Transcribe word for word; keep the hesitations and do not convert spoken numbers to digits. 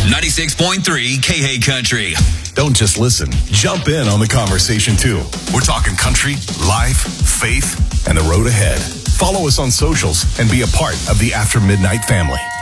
ninety-six point three K H Country. Don't just listen. Jump in on the conversation, too. We're talking country, life, faith, and the road ahead. Follow us on socials and be a part of the After Midnight family.